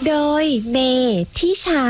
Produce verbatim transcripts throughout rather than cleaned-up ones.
โดยเมทิชา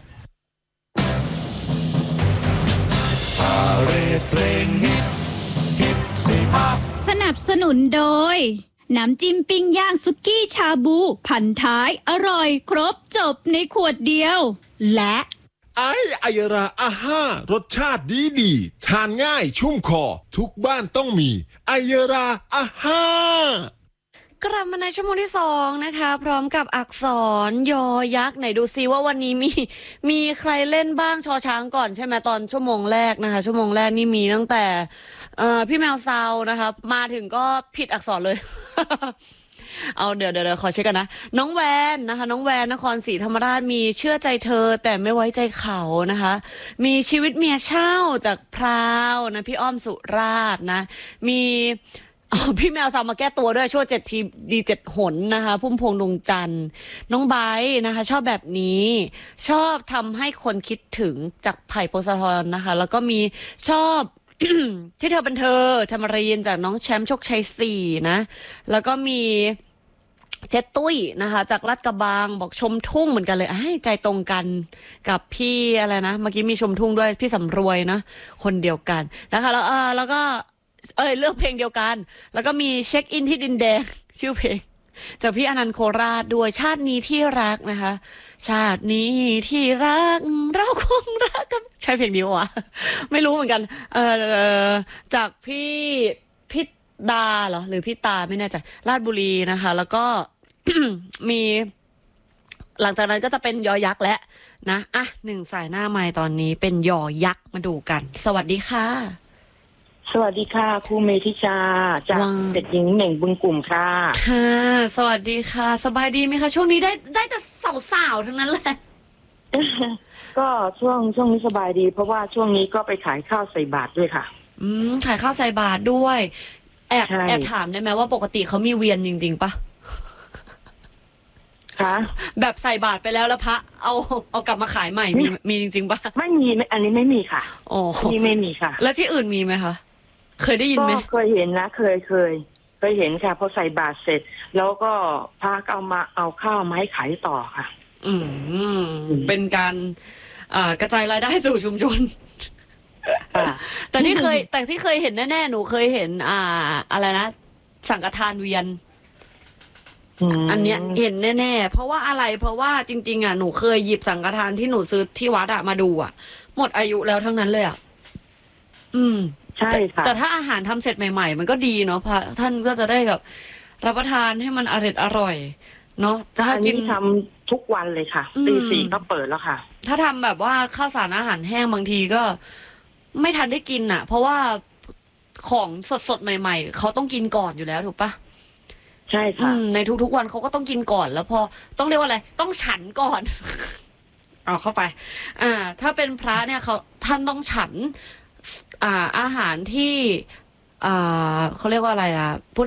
สนับสนุนโดยน้ำจิ้มปิ้งย่างซุกี้ชาบูพันท้ายอร่อยครบจบในขวดเดียวและไอไอยราอาห้ารสชาติดีดีทานง่ายชุ่มคอทุกบ้านต้องมีไอยราอาห้ากลับมาในชั่วโมงที่สองนะคะพร้อมกับอักษรยอยักษ์ไหนดูซิว่าวันนี้มีมีใครเล่นบ้างชอช้างก่อนใช่ไหมตอนชั่วโมงแรกนะคะชั่วโมงแรกนี่มีตั้งแต่เอ่อพี่แมวซาวนะคะมาถึงก็ผิดอักษรเลย เอาเดี๋ยวเดี๋ยวขอเช็คกันนะน้องแวนนะคะน้องแวนนครศรีธรรมราชมีเชื่อใจเธอแต่ไม่ไว้ใจเขานะคะมีชีวิตเมียเช่าจากพราวนะพี่อ้อมสุราษฎร์นะมีพี่แมวซาวมาแก้ตัวด้วยช่วงเจ็ดทีดีเจ็ดหนนะคะพุ่มพวงดวงจันทร์น้องไบร์นะคะชอบแบบนี้ชอบทำให้คนคิดถึงจากไผ่โพสทรนะคะแล้วก็มีชอบ ที่เธอเป็นเธอธรรมรีนจากน้องแชมป์โชคชัยสี่นะแล้วก็มีเจ๊ตุ้ยนะคะจากลาดกระบังบอกชมทุ่งเหมือนกันเลยให้ใจตรงกันกับพี่อะไรนะเมื่อกี้มีชมทุ่งด้วยพี่สำรวยนะคนเดียวกันนะคะแล้วเออแล้วก็เอ้ยเลือกเพลงเดียวกันแล้วก็มีเช็คอินที่ดินแดงชื่อเพลงจากพี่อนันต์โคราชด้วยชาตินี้ที่รักนะคะชาตินี้ที่รักเราคงรักกันใช่เพลงนี้วะไม่รู้เหมือนกันเออจากพี่พี่ดาเหรอหรือพี่ตาไม่แน่ใจราชบุรีนะคะแล้วก็ มีหลังจากนั้นก็จะเป็นยอยักษ์แล้วนะอ่ะหนึ่งสายหน้าไมค์ตอนนี้เป็นยอยักษ์มาดูกันสวัสดีค่ะสวัสดีค่ะครูเมธิชาจากเด็กหญิงเหน่งบุญกลุ่มค่ะค่ะสวัสดีค่ะสบายดีไหมคะช่วงนี้ได้ได้แต่สาวๆทั้งนั้นแหละก็ช่วงช่วงนี้สบายดีเพราะว่าช่วงนี้ก็ไปขายข้าวใส่บาตรด้วยค่ะอืมขายข้าวใส่บาตรด้วยแอบแอบถามได้ไหมว่าปกติเขามีเวียนจริงๆปะคะแบบใส่บาตรไปแล้วแล้วพระเอาเอากลับมาขายใหม่มีมีจริงๆปะไม่มีอันนี้ไม่มีค่ะอ๋อนี่ไม่มีค่ะแล้วที่อื่นมีไหมคะเคยได้ยินไหมก็เคยเห็นนะเคยเคยเคยเห็นค่ะพอใส่บาตรเสร็จแล้วก็พระเอามาเอาข้าวมาให้ขายต่อค่ะอืมเป็นการอ่ากระจายรายได้สู่ชุมชนแต่ที่เคยแต่ที่เคยเห็นแน่ๆหนูเคยเห็นอ่าอะไรนะสังฆทานเวียนอันเนี้ยเห็นแน่ๆเพราะว่าอะไรเพราะว่าจริงๆอ่ะหนูเคยหยิบสังฆทานที่หนูซื้อที่วัดอะมาดูอ่ะหมดอายุแล้วทั้งนั้นเลยอ่ะอืมใช่ค่ะแต่ถ้าอาหารทำเสร็จใหม่ๆมันก็ดีเนาะพระท่านก็จะได้แบบรับประทานให้มันอร่อยอร่อยเนาะถ้ากินทำทุกวันเลยค่ะตีสี่ก็เปิดแล้วค่ะถ้าทำแบบว่าข้าวสารอาหารแห้งบางทีก็ไม่ทันได้กินอ่ะเพราะว่าของสดๆใหม่ๆเขาต้องกินก่อนอยู่แล้วถูกปะใช่ค่ะในทุกๆวันเขาก็ต้องกินก่อนแล้วพอต้องเรียกว่าอะไรต้องฉันก่อน เอาเข้าไป อ่า ถ้าเป็นพระเนี่ยเขาท่านต้องฉัน อ่าอาหารที่ อ่าเขาเรียกว่าอะไรอ่ะ